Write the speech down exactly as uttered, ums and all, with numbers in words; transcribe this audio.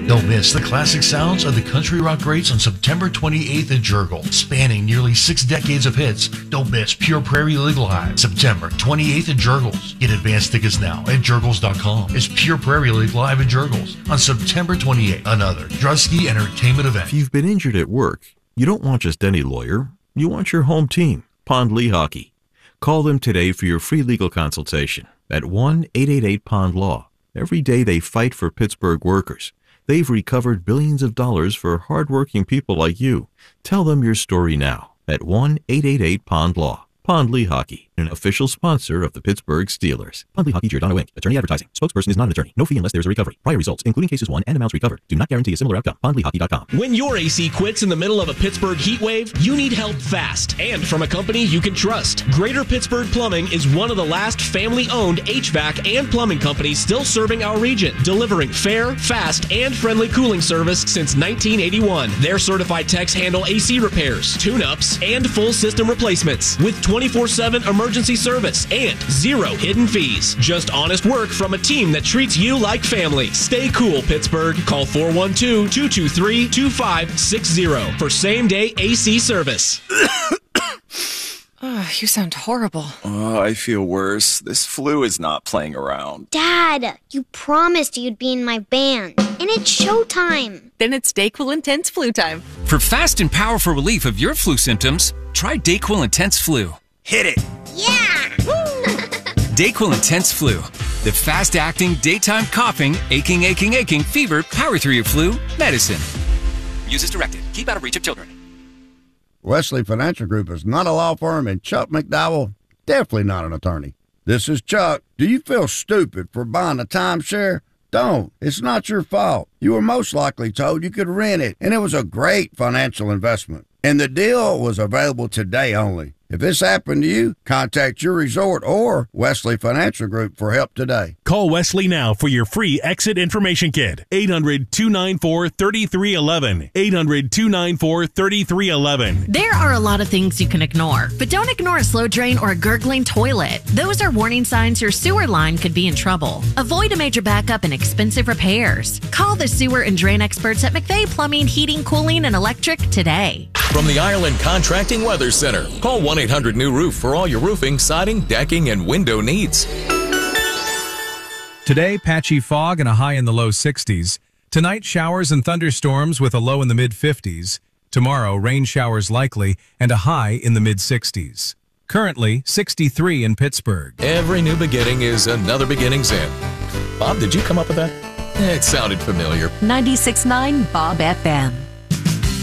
Don't miss the classic sounds of the country rock greats on September twenty-eighth in Jurgle, spanning nearly six decades of hits. Don't miss Pure Prairie League Live, September twenty-eighth in Jurgles. Get advance tickets now at Jurgles dot com. It's Pure Prairie League Live in Jurgles on September twenty-eighth, another Drusky Entertainment event. If you've been injured at work, you don't want just any lawyer. You want your home team, Pond Lehocky. Call them today for your free legal consultation at one eight eight eight Pond Law. Every day they fight for Pittsburgh workers. They've recovered billions of dollars for hardworking people like you. Tell them your story now at one eight eight eight Pond Law. Pond Lehocky, an official sponsor of the Pittsburgh Steelers. Pond Lehocky, Giordano Incorporated. Attorney advertising. Spokesperson is not an attorney. No fee unless there is a recovery. Prior results, including cases won and amounts recovered, do not guarantee a similar outcome. Pond Lehocky dot com. When your A C quits in the middle of a Pittsburgh heat wave, you need help fast and from a company you can trust. Greater Pittsburgh Plumbing is one of the last family-owned H V A C and plumbing companies still serving our region, delivering fair, fast, and friendly cooling service since nineteen eighty-one. Their certified techs handle A C repairs, tune-ups, and full system replacements with twenty-four seven emergency service and zero hidden fees. Just honest work from a team that treats you like family. Stay cool, Pittsburgh. Call four one two, two two three, two five six zero for same-day A C service. Oh, you sound horrible. Oh, I feel worse. This flu is not playing around. Dad, you promised you'd be in my band, and it's showtime. Then it's DayQuil Intense Flu time. For fast and powerful relief of your flu symptoms, try DayQuil Intense Flu. Hit it! Yeah! DayQuil Intense Flu. The fast-acting, daytime coughing, aching, aching, aching, fever, power through your flu medicine. Use as directed. Keep out of reach of children. Wesley Financial Group is not a law firm, and Chuck McDowell, definitely not an attorney. This is Chuck. Do you feel stupid for buying a timeshare? Don't. It's not your fault. You were most likely told you could rent it, and it was a great financial investment. And the deal was available today only. If this happened to you, contact your resort or Wesley Financial Group for help today. Call Wesley now for your free exit information kit. eight hundred, two nine four, three three one one. eight hundred, two nine four, three three one one. There are a lot of things you can ignore, but don't ignore a slow drain or a gurgling toilet. Those are warning signs your sewer line could be in trouble. Avoid a major backup and expensive repairs. Call the sewer and drain experts at McVeigh Plumbing, Heating, Cooling, and Electric today. From the Ireland Contracting Weather Center, call one eight hundred new roof for all your roofing, siding, decking, and window needs. Today, patchy fog and a high in the low sixties. Tonight, showers and thunderstorms with a low in the mid fifties. Tomorrow, rain showers likely and a high in the mid sixties. Currently, sixty-three in Pittsburgh. Every new beginning is another beginning's end. Bob, did you come up with that? It sounded familiar. ninety-six point nine Bob F M.